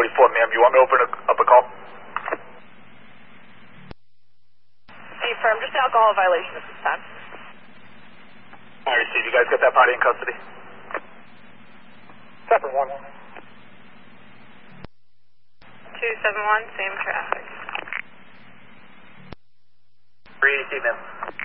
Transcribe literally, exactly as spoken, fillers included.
forty-four, ma'am. You want me to open a, up a call? Affirm, just an alcohol violation at this time. I received. You guys got that party in custody? Separate one. two seven one, same traffic. three eighty, ma'am.